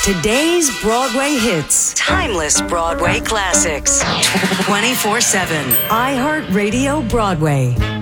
Today's Broadway hits. Timeless Broadway classics. 24/7. iHeartRadio Broadway.